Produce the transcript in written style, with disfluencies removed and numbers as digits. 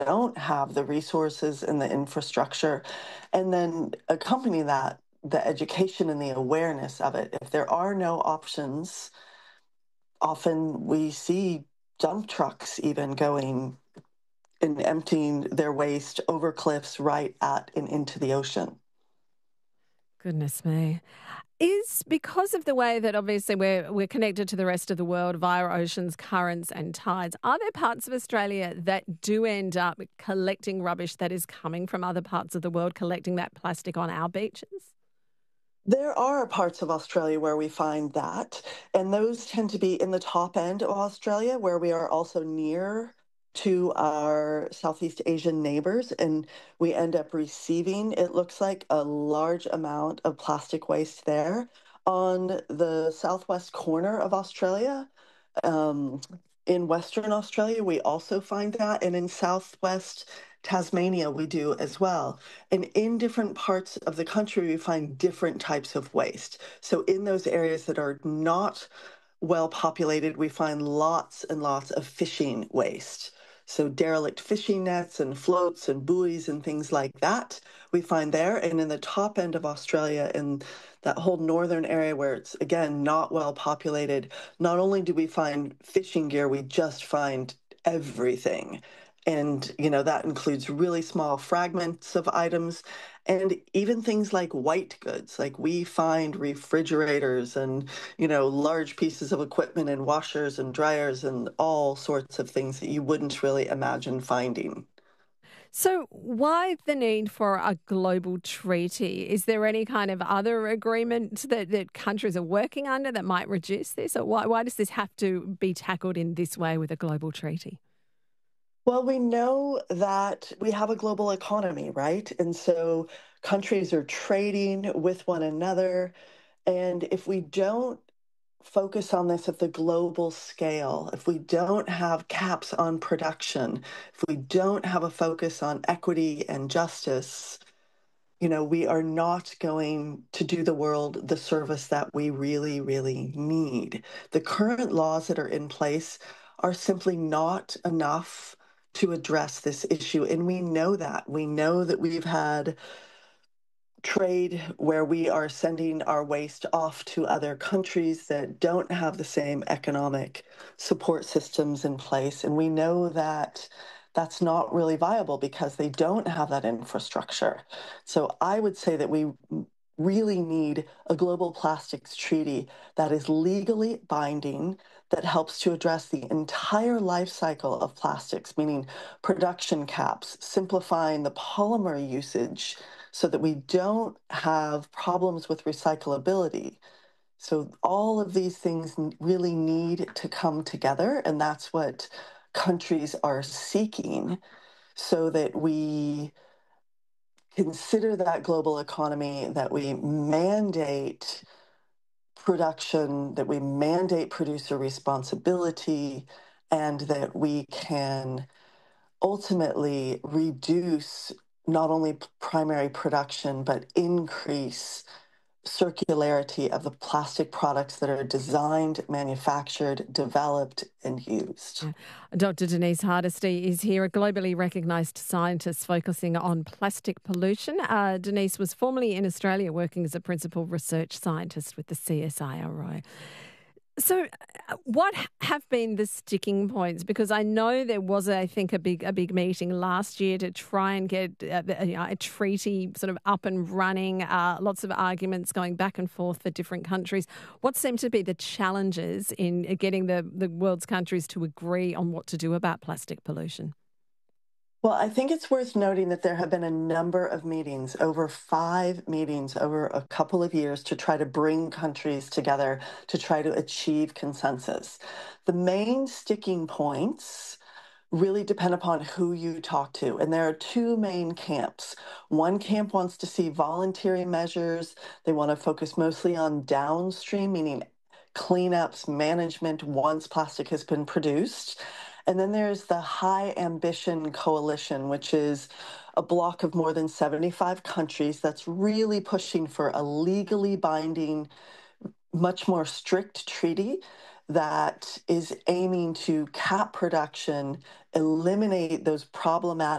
don't have the resources and the infrastructure. And then accompany that, the education and the awareness of it. If there are no options, often we see dump trucks even going and emptying their waste over cliffs right at and into the ocean. Goodness me. Is because of the way that obviously we're connected to the rest of the world via oceans, currents and tides, are there parts of Australia that do end up collecting rubbish that is coming from other parts of the world, collecting that plastic on our beaches? There are parts of Australia where we find that, and those tend to be in the top end of Australia, where we are also near to our Southeast Asian neighbors, and we end up receiving, it looks like, a large amount of plastic waste there. On the southwest corner of Australia, um, in Western Australia, we also find that, and in Southwest Tasmania, we do as well. And in different parts of the country, we find different types of waste. So, in those areas that are not well populated, we find lots and lots of fishing waste. So, derelict fishing nets and floats and buoys and things like that, we find there. And in the top end of Australia, in that whole northern area where it's, again, not well populated, not only do we find fishing gear, we just find everything. And, that includes really small fragments of items and even things like white goods. Like we find refrigerators and, large pieces of equipment and washers and dryers and all sorts of things that you wouldn't really imagine finding. So, why the need for a global treaty? Is there any kind of other agreement that countries are working under that might reduce this? Or why does this have to be tackled in this way with a global treaty? Well, we know that we have a global economy, right? And so countries are trading with one another. And if we don't focus on this at the global scale, if we don't have caps on production, if we don't have a focus on equity and justice, we are not going to do the world the service that we really, really need. The current laws that are in place are simply not enough to address this issue. And we know that. We know that we've had trade where we are sending our waste off to other countries that don't have the same economic support systems in place. And we know that that's not really viable because they don't have that infrastructure. So I would say that we really need a global plastics treaty that is legally binding, that helps to address the entire life cycle of plastics, meaning production caps, simplifying the polymer usage so that we don't have problems with recyclability. So all of these things really need to come together, and that's what countries are seeking so that we consider that global economy, that we mandate production, that we mandate producer responsibility, and that we can ultimately reduce not only primary production, but increase circularity of the plastic products that are designed, manufactured, developed, and used. Yeah. Dr. Denise Hardesty is here, a globally recognised scientist focusing on plastic pollution. Denise was formerly in Australia working as a principal research scientist with the CSIRO. So, what have been the sticking points? Because I know there was, I think, a big meeting last year to try and get a treaty sort of up and running. Lots of arguments going back and forth for different countries. What seem to be the challenges in getting the world's countries to agree on what to do about plastic pollution? Well, I think it's worth noting that there have been a number of meetings, over 5 meetings over a couple of years to try to bring countries together to try to achieve consensus. The main sticking points really depend upon who you talk to. And there are two main camps. One camp wants to see voluntary measures. They want to focus mostly on downstream, meaning cleanups, management once plastic has been produced. And then there's the High Ambition Coalition, which is a bloc of more than 75 countries that's really pushing for a legally binding, much more strict treaty that is aiming to cap production, eliminate those problematic